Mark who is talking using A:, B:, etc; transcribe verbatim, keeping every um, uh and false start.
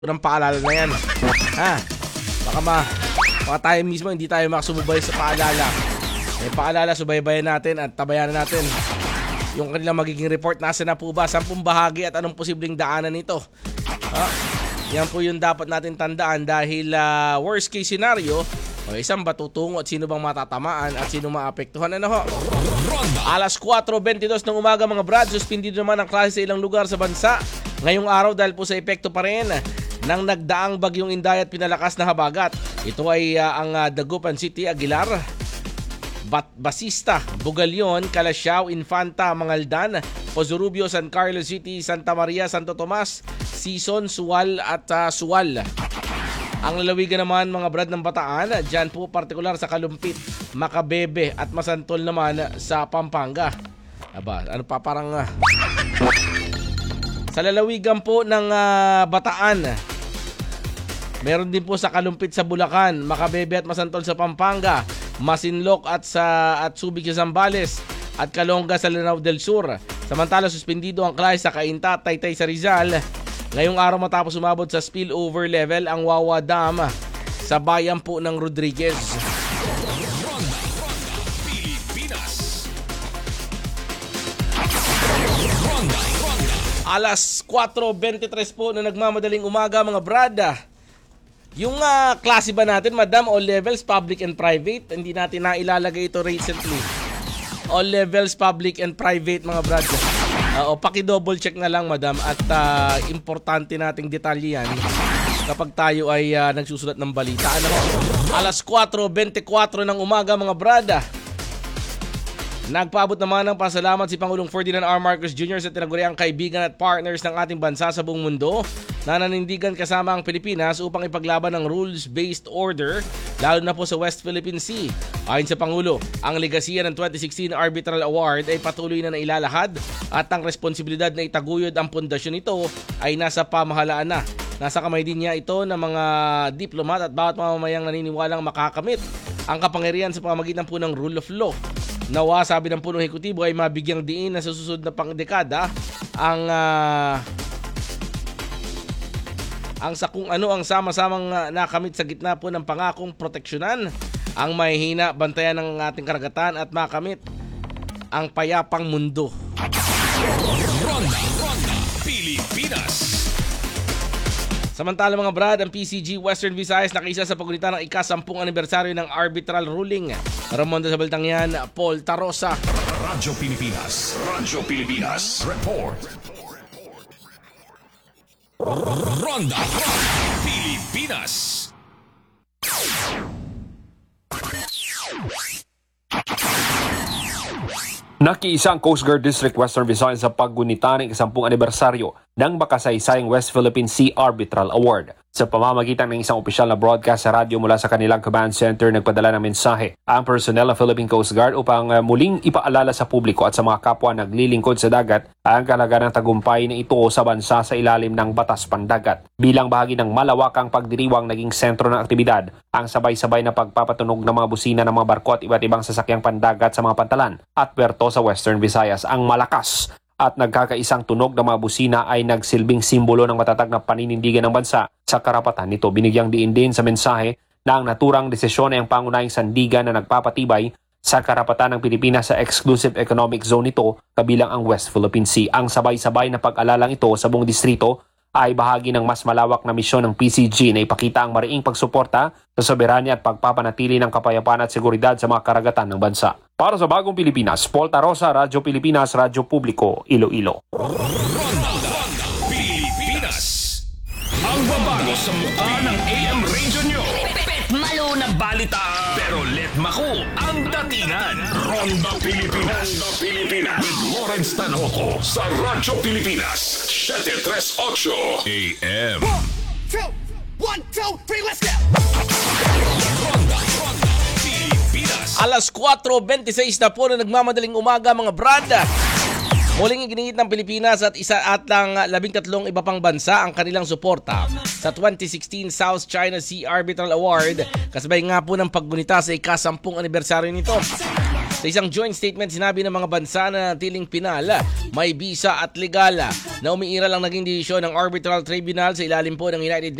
A: ng paalala na yan. Ha? Baka ma, baka tayo mismo hindi tayo makasumubay sa paalala. Eh, paalala, subaybayan natin at tabayanan natin yung kanilang magiging report. Nasa na po ba? Sampung bahagi at anong posibleng daanan nito? Ha? Yan po yung dapat natin tandaan dahil uh, worst case scenario, o isang batutungo at sino bang matatamaan at sino maapektuhan. Ano ho? Alas kwatro bentidós ng umaga mga brad, suspendido naman ang klase sa ilang lugar sa bansa ngayong araw dahil po sa epekto pa rin ng nagdaang bagyong Inday at pinalakas na habagat. Ito ay uh, ang uh, Dagupan City, Aguilar, Bat Basista, Bugalyon, Calasiao, Infanta, Mangaldan, Pozorubio, San Carlos City, Santa Maria, Santo Tomas, Sison, Sual at uh, Sual. Ang lalawigan naman mga brad ng Bataan, dyan po partikular sa Kalumpit, Makabebe at Masantol naman sa Pampanga. Aba, ano pa parang uh, sa lalawigan po ng uh, Bataan, meron din po sa Kalumpit sa Bulacan, Makabebe at Masantol sa Pampanga, Masinloc at sa at Subic sa Zambales at Calonga sa Lanao del Sur. Samantala suspendido ang klase sa Cainta at Taytay sa Rizal ngayong araw matapos umabot sa spillover level ang Wawa Dam sa bayan po ng Rodriguez. Alas kwatro bentitres po na nagmamadaling umaga mga brada. Yung uh, klase ba natin, madam, all levels, public and private? Hindi natin nailalagay ito recently. All levels, public and private mga brada. Uh, o paki-double check na lang madam at uh, importante nating detalye yan kapag tayo ay uh, nagsusulat ng balita. Ano? Alas kwatro bentikwatro ng umaga mga brada. Nagpaabot naman ng pasalamat si Pangulong Ferdinand R. Marcos Junior sa tinaguriang kaibigan at partners ng ating bansa sa buong mundo na nanindigan kasama ang Pilipinas upang ipaglaban ng rules-based order lalo na po sa West Philippine Sea. Ayon sa Pangulo, ang legasiya ng twenty sixteen Arbitral Award ay patuloy na nailalahad at ang responsibilidad na itaguyod ang pundasyon nito ay nasa pamahalaan na. Nasa kamay din niya ito ng mga diplomat at bawat mamamayang naniniwalang makakamit ang kapangyarihan sa pamamagitan po ng rule of law. Nawa, sabi ng punong ehekutibo, ay mabigyang diin na sa susunod na pangdekada ang uh, ang sa kung ano ang sama-samang uh, nakamit sa gitna po ng pangakong proteksyonan ang mahihina, bantayan ng ating karagatan at makamit ang payapang mundo.
B: Ronda, Ronda, Pilipinas.
A: Samantala mga brad, ang P C G Western Visayas nakaisa sa paggunita ng ikasampung anibersaryo ng arbitral ruling. Ramonda sa balitang yan, Paul Tarosa.
B: Radyo Pilipinas, Radyo Pilipinas, report. Ronda, Ronda, Pilipinas.
C: Nakiisa ang Coast Guard District Western Visayas sa paggunita ng ikasampung anibersaryo ng makasaysayang West Philippine Sea Arbitral Award. Sa pamamagitan ng isang opisyal na broadcast sa radyo mula sa kanilang command center, nagpadala ng mensahe ang personnel ng Philippine Coast Guard upang uh, muling ipaalala sa publiko at sa mga kapwa naglilingkod sa dagat ang kalagayan ng tagumpay na ito sa bansa sa ilalim ng batas pandagat. Bilang bahagi ng malawakang pagdiriwang naging sentro ng aktibidad ang sabay-sabay na pagpapatunog ng mga busina ng mga barko at iba't ibang sasakyang pandagat sa mga pantalan at puerto sa Western Visayas. Ang malakas at nagkakaisang tunog ng mga busina ay nagsilbing simbolo ng matatag na paninindigan ng bansa sa karapatan nito. Binigyang diin din sa mensahe na ang naturang desisyon ay ang pangunahing sandigan na nagpapatibay sa karapatan ng Pilipinas sa exclusive economic zone nito kabilang ang West Philippine Sea. Ang sabay-sabay na pag-alalang ito sa buong distrito ay bahagi ng mas malawak na misyon ng P C G na ipakita ang mariing pagsuporta sa soberanya at pagpapanatili ng kapayapaan at seguridad sa mga karagatan ng bansa. Para sa Bagong Pilipinas, Paul Tarosa, Radyo Pilipinas, Radyo Publiko, Iloilo.
B: Ronda, Ronda, Pilipinas. Ang babago sa mukha ng A M radio nyo. Malo na balita, pero let maku ang datingan. Ronda Pilipinas. Ronda Pilipinas. With Lawrence Tanoco sa Radyo Pilipinas. seven thirty-eight A M.
D: One, two, one, two, three, let's go!
B: Ronda, Ronda, Pilipinas.
A: Alas kwatro bentisais na po na nagmamadaling umaga mga brada. Muling iginit ng Pilipinas at isa at lang labing tatlong iba pang bansa ang kanilang suporta sa twenty sixteen South China Sea Arbitral Award kasabay nga po ng paggunita sa ikasampung anibersaryo nito. Sa isang joint statement, sinabi ng mga bansa na natiling pinala, may bisa at legal na umiiral ang naging desisyon ng Arbitral Tribunal sa ilalim po ng United